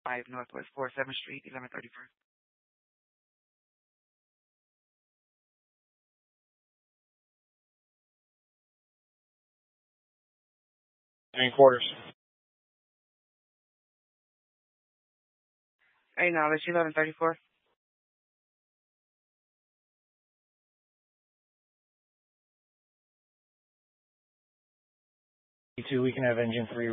5 Northwest 47th Street, 1131st. Between quarters. Hey, knowledge, 1134. We can have engine 3